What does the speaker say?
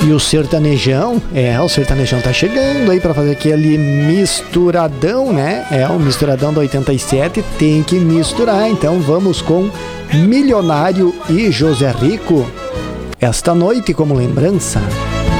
E o sertanejão, o sertanejão tá chegando aí pra fazer aquele misturadão, né? O misturadão da 87 tem que misturar. Então vamos com Milionário e José Rico. Esta noite como lembrança.